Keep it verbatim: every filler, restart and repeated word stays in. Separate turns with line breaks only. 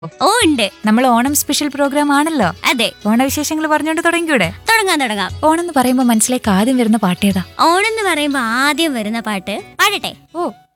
ഓ ഉണ്ട്.
നമ്മൾ Onam special programme ആണല്ലോ.
അതെ,
ഓണവിശേഷങ്ങൾ പറഞ്ഞുകൊണ്ട് തുടങ്ങിക്കൂടെ?
തുടങ്ങാം തുടങ്ങാം.
ഓണം എന്ന് പറയുമ്പോ മനസ്സിലേക്ക് ആദ്യം വരുന്ന പാട്ടേതാ?
ഓണം എന്ന് പറയുമ്പോ ആദ്യം വരുന്ന പാട്ട് പാടട്ടെ.
ഓ